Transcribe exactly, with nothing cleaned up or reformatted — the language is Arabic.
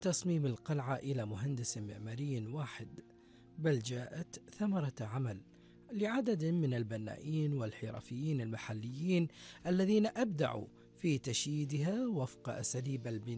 تصميم القلعة إلى مهندس معماري واحد، بل جاءت ثمرة عمل لعدد من البنائين والحرفيين المحليين الذين أبدعوا في تشييدها وفق أساليب البناء